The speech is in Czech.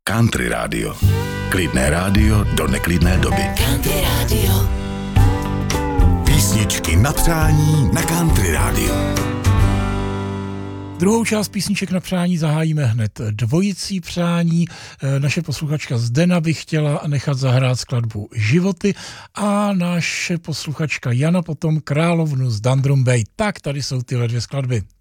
Country rádio. Klidné rádio do neklidné doby. Country rádio. Písničky na přání na Country rádio. Druhou část písniček na přání zahájíme hned dvojicí přání. Naše posluchačka Zdena by chtěla nechat zahrát skladbu Životy a naše posluchačka Jana potom Královnu z Dundrum Bay. Tak tady jsou tyhle dvě skladby.